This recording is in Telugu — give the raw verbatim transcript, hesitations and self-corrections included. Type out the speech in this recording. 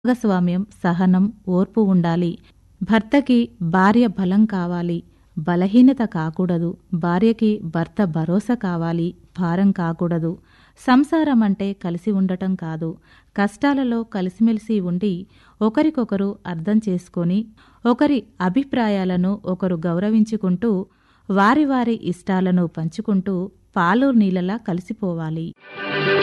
భాగస్వామ్యం, సహనం, ఓర్పు ఉండాలి. భర్తకి భార్య బలం కావాలి, బలహీనత కాకూడదు. భార్యకి భర్త భరోసా కావాలి, భారం కాకూడదు. సంసారం అంటే కలిసి ఉండటం కాదు, కష్టాలలో కలిసిమెలిసి ఉండి ఒకరికొకరు అర్థం చేసుకొని ఒకరి అభిప్రాయాలను ఒకరు గౌరవించుకుంటూ వారి వారి ఇష్టాలను పంచుకుంటూ పాలు నీళ్ళలా కలిసిపోవాలి.